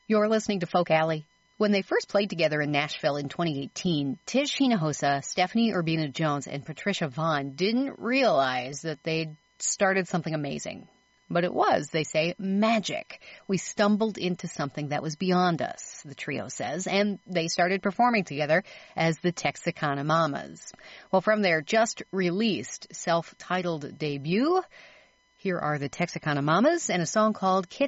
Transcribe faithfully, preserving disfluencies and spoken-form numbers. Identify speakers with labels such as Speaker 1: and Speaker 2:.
Speaker 1: You're listening to Folk Alley. When they first played together in Nashville in twenty eighteen, Tish Hinojosa, Stephanie Urbina-Jones, and Patricia Vaughn didn't realize that they'd started something amazing. But it was, they say, magic. We stumbled into something that was beyond us, the trio says, and they started performing together as the Texarkana Mamas. Well, from their just-released self-titled debut, here are the Texarkana Mamas and a song called Kit